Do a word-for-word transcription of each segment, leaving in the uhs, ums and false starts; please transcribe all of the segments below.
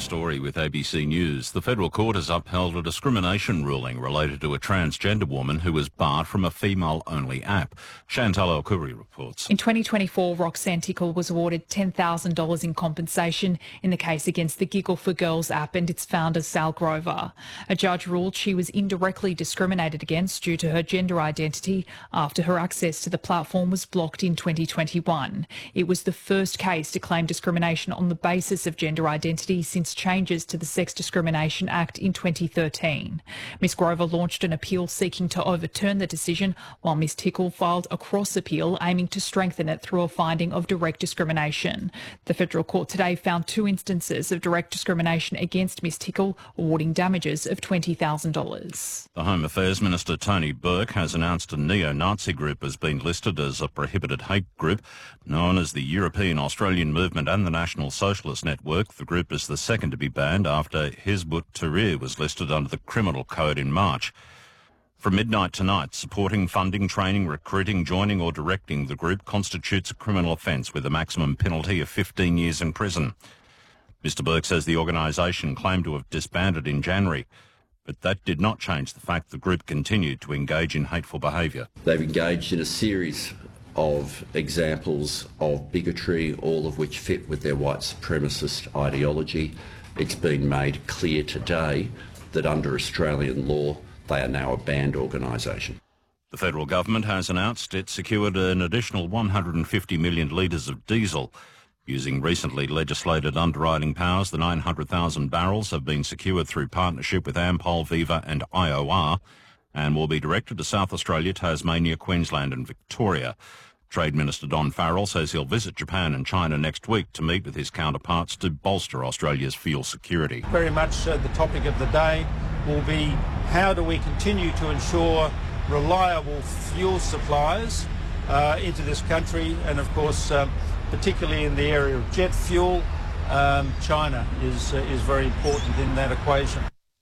Story with A B C News. The federal court has upheld a discrimination ruling related to a transgender woman who was barred from a female-only app. Chantal El-Khoury reports. In twenty twenty-four, Roxanne Tickle was awarded ten thousand dollars in compensation in the case against the Giggle for Girls app and its founder, Sal Grover. A judge ruled she was indirectly discriminated against due to her gender identity after her access to the platform was blocked in twenty twenty-one. It was the first case to claim discrimination on the basis of gender identity since changes to the Sex Discrimination Act in twenty thirteen. Miss Grover launched an appeal seeking to overturn the decision, while Miss Tickle filed a cross-appeal aiming to strengthen it through a finding of direct discrimination. The federal court today found two instances of direct discrimination against Miss Tickle, awarding damages of twenty thousand dollars. The Home Affairs Minister Tony Burke has announced a neo-Nazi group has been listed as a prohibited hate group, known as the European Australian Movement and the National Socialist Network. The group is the second to be banned after Hizb ut-Tahrir was listed under the Criminal Code in March. From midnight tonight, supporting, funding, training, recruiting, joining or directing the group constitutes a criminal offence with a maximum penalty of fifteen years in prison. Mister Burke says the organisation claimed to have disbanded in January, but that did not change the fact the group continued to engage in hateful behaviour. They've engaged in a series of examples of bigotry, all of which fit with their white supremacist ideology. It's been made clear today that under Australian law, they are now a banned organisation. The federal government has announced it secured an additional one hundred fifty million litres of diesel. Using recently legislated underwriting powers, the nine hundred thousand barrels have been secured through partnership with Ampol, Viva and I O R and will be directed to South Australia, Tasmania, Queensland and Victoria. Trade Minister Don Farrell says he'll visit Japan and China next week to meet with his counterparts to bolster Australia's fuel security. Very much uh, the topic of the day will be how do we continue to ensure reliable fuel supplies uh, into this country, and of course um, particularly in the area of jet fuel, um, China is, uh, is very important in that equation.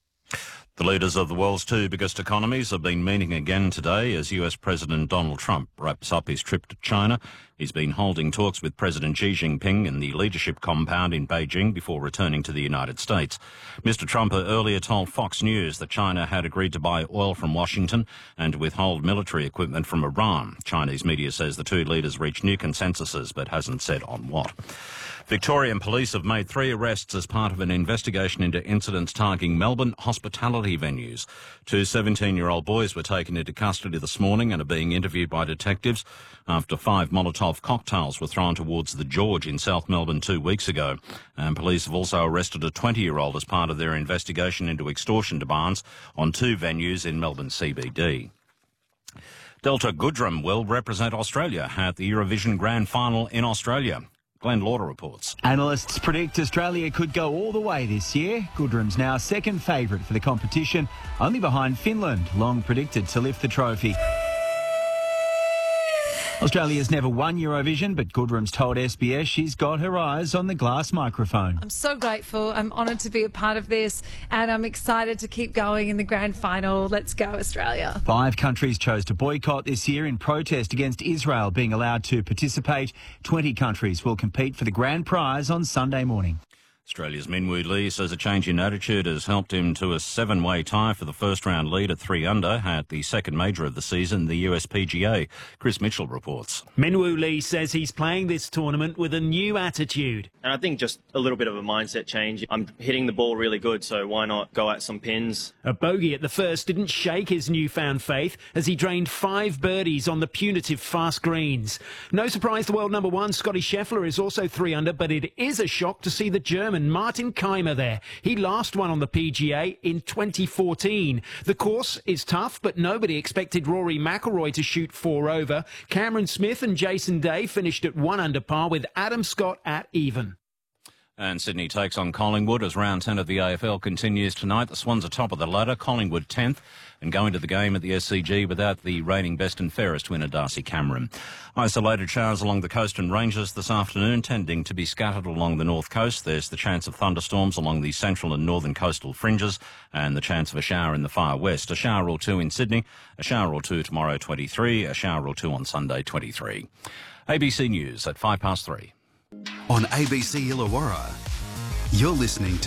The leaders of the world's two biggest economies have been meeting again today as U S President Donald Trump wraps up his trip to China. He's been holding talks with President Xi Jinping in the leadership compound in Beijing before returning to the United States. Mister Trump earlier told Fox News that China had agreed to buy oil from Washington and to withhold military equipment from Iran. Chinese media says the two leaders reached new consensuses but hasn't said on what. Victorian police have made three arrests as part of an investigation into incidents targeting Melbourne hospitality venues. Two seventeen-year-old boys were taken into custody this morning and are being interviewed by detectives after five Molotov cocktails were thrown towards the George in South Melbourne two weeks ago. And police have also arrested a twenty-year-old as part of their investigation into extortion demands on two venues in Melbourne C B D. Delta Goodrem will represent Australia at the Eurovision Grand Final in Australia. Glenn Lauder reports. Analysts predict Australia could go all the way this year. Goodrem's now second favourite for the competition, only behind Finland, long predicted to lift the trophy. Australia's never won Eurovision, but Goodrem's told S B S she's got her eyes on the glass microphone. I'm so grateful. I'm honoured to be a part of this, and I'm excited to keep going in the grand final. Let's go, Australia. Five countries chose to boycott this year in protest against Israel being allowed to participate. Twenty countries will compete for the grand prize on Sunday morning. Australia's Minwoo Lee says a change in attitude has helped him to a seven-way tie for the first-round lead at three under at the second major of the season, the U S P G A. Chris Mitchell reports. Minwoo Lee says he's playing this tournament with a new attitude. And I think just a little bit of a mindset change. I'm hitting the ball really good, so why not go at some pins? A bogey at the first didn't shake his newfound faith as he drained five birdies on the punitive fast greens. No surprise the world number one, Scotty Scheffler, is also three under, but it is a shock to see the German Martin Keimer there. He last won on the P G A in twenty fourteen. The course is tough, but nobody expected Rory McIlroy to shoot four over. Cameron Smith and Jason Day finished at one under par with Adam Scott at even. And Sydney takes on Collingwood as round ten of the A F L continues tonight. The Swans are top of the ladder, Collingwood tenth, and going to the game at the S C G without the reigning best and fairest winner, Darcy Cameron. Isolated showers along the coast and ranges this afternoon, tending to be scattered along the north coast. There's the chance of thunderstorms along the central and northern coastal fringes, and the chance of a shower in the far west. A shower or two in Sydney, a shower or two tomorrow, twenty-three, a shower or two on Sunday, twenty-three. A B C News at five past three. On A B C Illawarra, you're listening to